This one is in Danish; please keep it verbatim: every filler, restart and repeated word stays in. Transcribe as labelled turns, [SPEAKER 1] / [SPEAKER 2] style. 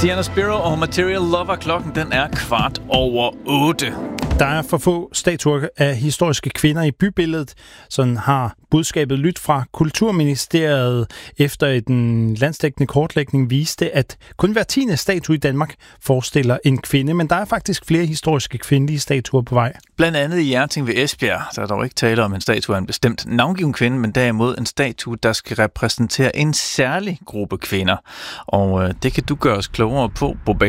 [SPEAKER 1] Tiana Spiro og Material Lover. Klokken den er kvart over otte.
[SPEAKER 2] Der er for få statuer af historiske kvinder i bybilledet. Sådan har budskabet lyttet fra Kulturministeriet efter en landsdækkende kortlægning viste, at kun hver tiende statue i Danmark forestiller en kvinde, men der er faktisk flere historiske kvindelige statuer på vej.
[SPEAKER 1] Blandt andet i Hjerting ved Esbjerg, der er dog ikke tale om en statue af en bestemt navngiven kvinde, men derimod en statue, der skal repræsentere en særlig gruppe kvinder. Og øh, det kan du gøre os klogere på, Bobæk.